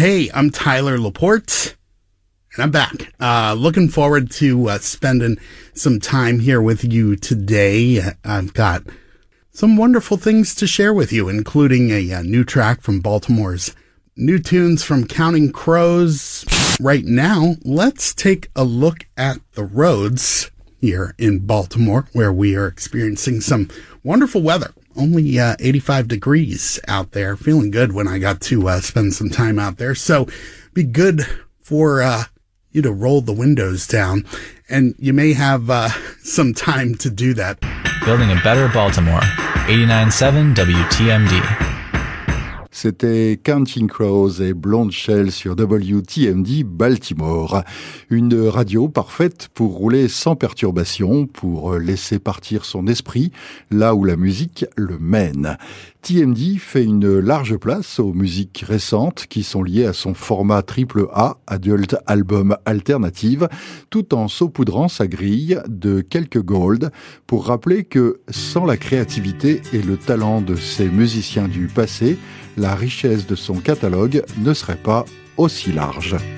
Hey, I'm Tyler Laporte, and I'm back. Looking forward to spending some time here with you today. I've got some wonderful things to share with you, including a new track from Baltimore's New Tunes from Counting Crows. Right now, let's take a look at the roads here in Baltimore, where we are experiencing some wonderful weather. Only 85 degrees out there. Feeling good when I got to spend some time out there. So be good for you to roll the windows down. And you may have some time to do that. Building a better Baltimore. 89.7 WTMD. C'était Counting Crows et Blonde Shell sur WTMD Baltimore. Une radio parfaite pour rouler sans perturbation, pour laisser partir son esprit là où la musique le mène. TMD fait une large place aux musiques récentes qui sont liées à son format AAA, Adult Album Alternative, tout en saupoudrant sa grille de quelques gold pour rappeler que sans la créativité et le talent de ces musiciens du passé, la richesse de son catalogue ne serait pas aussi large.